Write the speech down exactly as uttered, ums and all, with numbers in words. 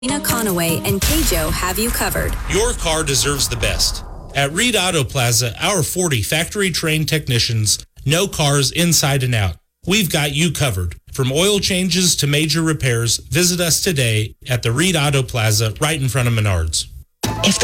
Ina Conaway and Keijo have you covered. Your car deserves the best. At Reed Auto Plaza, our forty factory-trained technicians know cars inside and out. We've got you covered. From oil changes to major repairs, visit us today at the Reed Auto Plaza right in front of Menards.